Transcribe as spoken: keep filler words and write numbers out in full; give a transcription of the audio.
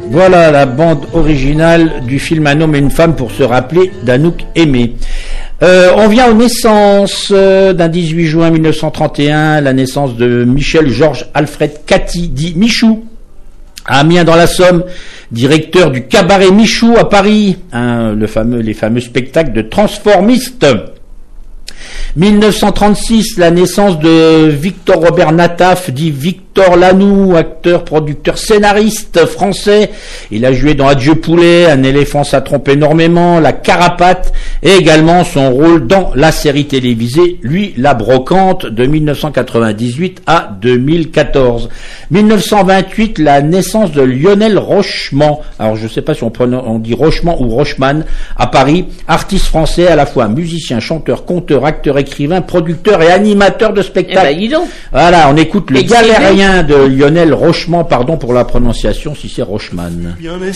Voilà la bande originale du film Un homme et une femme pour se rappeler d'Anouk Aimé. Euh, on vient aux naissances euh, d'un dix-huit juin mille neuf cent trente et un, la naissance de Michel Georges Alfred Cathy, dit Michou, à Amiens dans la Somme, directeur du cabaret Michou à Paris, hein, le fameux, les fameux spectacles de transformistes. mille neuf cent trente-six, la naissance de Victor Robert Nataf, dit Victor Lanoux, acteur, producteur, scénariste français. Il a joué dans Adieu poulet, Un éléphant ça trompe énormément, La Carapate, et également son rôle dans la série télévisée Lui la brocante de mille neuf cent quatre-vingt-dix-huit à deux mille quatorze. mille neuf cent vingt-huit, la naissance de Lionel Rochement. Alors je ne sais pas si on, prononce, on dit Rochement ou Rochman, à Paris, artiste français, à la fois musicien, chanteur, conteur, acteur, écrivain, producteur et animateur de spectacles. Eh ben, dis donc. Voilà, on écoute le Expliquez. galérien de Lionel Rochement, pardon pour la prononciation si c'est Rochman. Bien, mais